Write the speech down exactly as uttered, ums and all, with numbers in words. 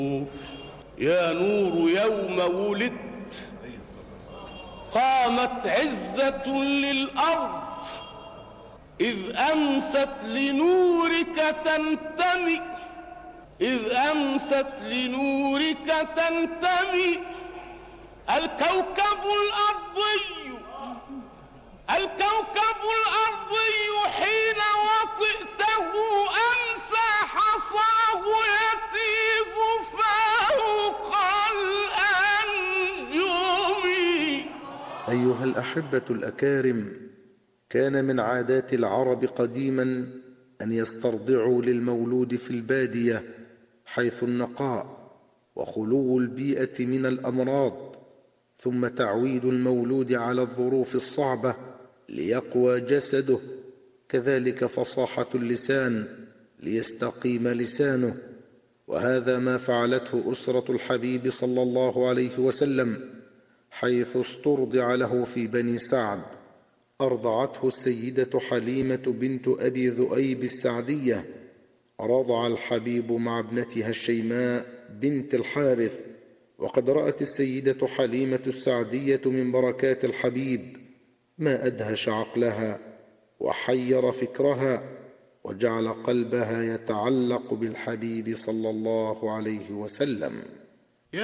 يا نور يوم ولدت قامت عزة للأرض، إذ أمست لنورك تنتمي، إذ أمست لنورك تنتمي. الكوكب الأرضي الكوكب الأرضي حين وطئته أمسى حصاه يتيب فوق الأنجم. أيها الأحبة الأكارم، كان من عادات العرب قديما أن يسترضعوا للمولود في البادية حيث النقاء وخلو البيئة من الأمراض، ثم تعويد المولود على الظروف الصعبة ليقوى جسده، كذلك فصاحة اللسان ليستقيم لسانه. وهذا ما فعلته أسرة الحبيب صلى الله عليه وسلم، حيث استرضع له في بني سعد. أرضعته السيدة حليمة بنت أبي ذؤيب السعدية، رضع الحبيب مع ابنتها الشيماء بنت الحارث. وقد رأت السيدة حليمة السعدية من بركات الحبيب ما أدهش عقلها وحير فكرها، وجعل قلبها يتعلق بالحبيب صلى الله عليه وسلم.